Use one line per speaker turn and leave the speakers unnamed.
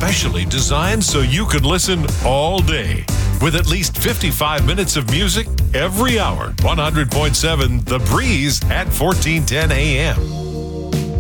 specially designed so you can listen all day. With at least 55 minutes of music every hour. 100.7 The Breeze at 1410 a.m.